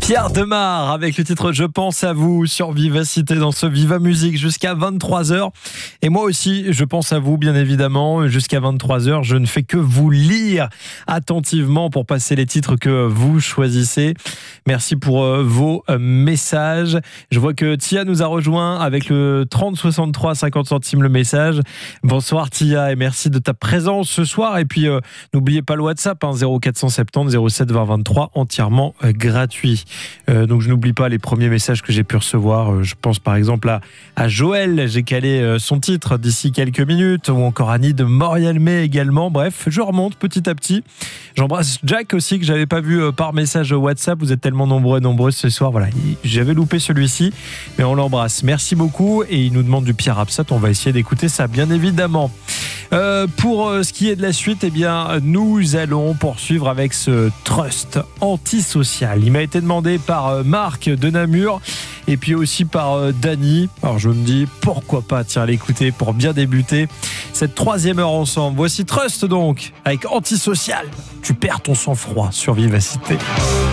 Pierre Demar avec le titre Je pense à vous sur Vivacité dans ce Viva Musique jusqu'à 23h. Et moi aussi, je pense à vous bien évidemment. Jusqu'à 23h, je ne fais que vous lire attentivement pour passer les titres que vous choisissez. Merci pour vos messages. Je vois que Tia nous a rejoint avec le 30 63 50 centimes le message. Bonsoir Tia et merci de ta présence ce soir. Et puis n'oubliez pas le WhatsApp 0470 07 20 23 entièrement gratuit. Donc je n'oublie pas les premiers messages que j'ai pu recevoir. Je pense par exemple à Joël, j'ai calé son titre d'ici quelques minutes, ou encore Annie de Morialmé également. Bref, je remonte petit à petit. J'embrasse Jack aussi que j'avais pas vu par message WhatsApp. Vous êtes tellement nombreux et nombreuses ce soir. Voilà, j'avais loupé celui-ci, mais on l'embrasse. Merci beaucoup. Et il nous demande du Pierre Absat. On va essayer d'écouter ça, bien évidemment. Pour ce qui est de la suite, eh bien, nous allons poursuivre avec ce trust antisocial. Il m'a été demandé par Marc de Namur et puis aussi par Dany. Alors je me dis pourquoi pas l'écouter pour bien débuter cette troisième heure ensemble. Voici Trust donc avec Antisocial. Tu perds ton sang-froid sur Vivacité.